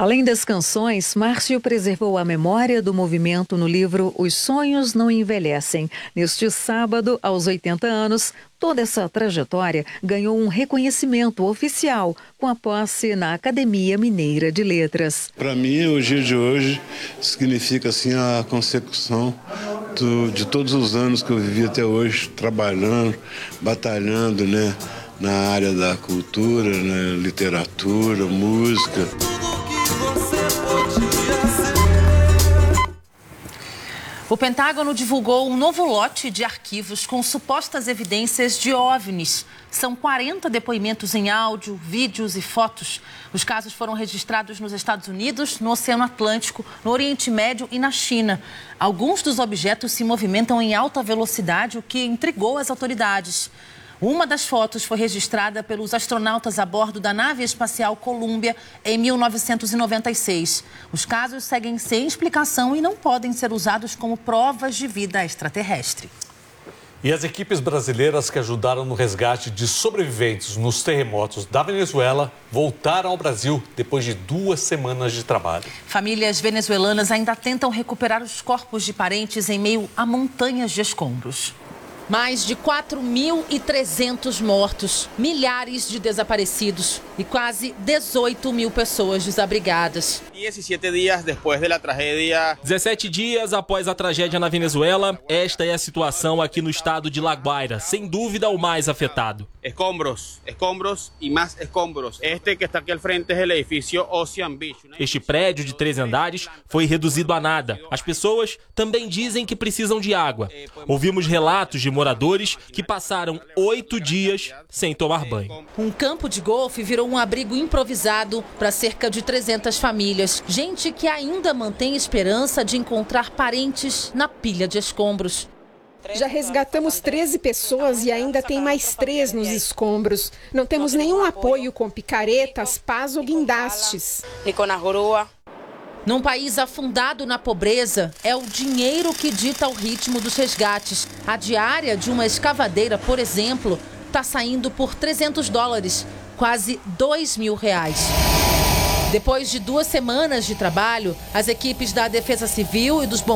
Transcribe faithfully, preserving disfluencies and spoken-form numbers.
Além das canções, Márcio preservou a memória do movimento no livro Os Sonhos Não Envelhecem. Neste sábado, aos oitenta anos, toda essa trajetória ganhou um reconhecimento oficial com a posse na Academia Mineira de Letras. Para mim, o dia de hoje significa assim, a consecução do, de todos os anos que eu vivi até hoje, trabalhando, batalhando, né, na área da cultura, né, literatura, música. O Pentágono divulgou um novo lote de arquivos com supostas evidências de OVNIs. São quarenta depoimentos em áudio, vídeos e fotos. Os casos foram registrados nos Estados Unidos, no Oceano Atlântico, no Oriente Médio e na China. Alguns dos objetos se movimentam em alta velocidade, o que intrigou as autoridades. Uma das fotos foi registrada pelos astronautas a bordo da nave espacial Columbia em mil novecentos e noventa e seis. Os casos seguem sem explicação e não podem ser usados como provas de vida extraterrestre. E as equipes brasileiras que ajudaram no resgate de sobreviventes nos terremotos da Venezuela voltaram ao Brasil depois de duas semanas de trabalho. Famílias venezuelanas ainda tentam recuperar os corpos de parentes em meio a montanhas de escombros. Mais de quatro mil e trezentos mortos, milhares de desaparecidos e quase dezoito mil pessoas desabrigadas. dezessete dias depois da tragédia. dezessete dias após a tragédia na Venezuela, esta é a situação aqui no estado de La Guaira, sem dúvida o mais afetado. Escombros, escombros e mais escombros. Este que está aqui ao frente é o edifício Ocean Beach. Este prédio de três andares foi reduzido a nada. As pessoas também dizem que precisam de água. Ouvimos relatos de moradores que passaram oito dias sem tomar banho. Um campo de golfe virou um abrigo improvisado para cerca de trezentas famílias. Gente que ainda mantém esperança de encontrar parentes na pilha de escombros. Já resgatamos treze pessoas e ainda tem mais três nos escombros. Não temos nenhum apoio com picaretas, pás ou guindastes. Num país afundado na pobreza, é o dinheiro que dita o ritmo dos resgates. A diária de uma escavadeira, por exemplo, está saindo por trezentos dólares, quase dois mil reais. Depois de duas semanas de trabalho, as equipes da Defesa Civil e dos bombeiros